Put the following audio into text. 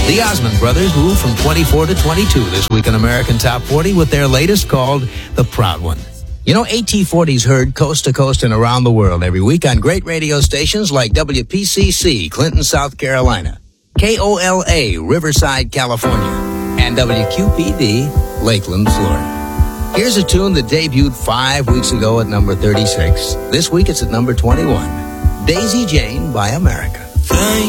The Osmond Brothers moved from 24 to 22 this week in American Top 40 with their latest called The Proud One. You know, AT40's heard coast to coast and around the world every week on great radio stations like WPCC, Clinton, South Carolina, KOLA, Riverside, California, and WQPD, Lakeland, Florida. Here's a tune that debuted 5 weeks ago at number 36. This week it's at number 21. Daisy Jane by America. Thank